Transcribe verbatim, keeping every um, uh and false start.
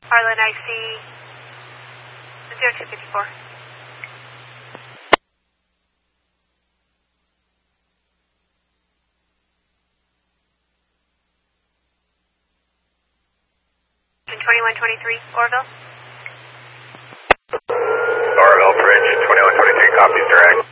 Arlen, I see zero two five four. twenty-one twenty-three, Orville. Orville, Bridge, twenty-one twenty-three, copies direct.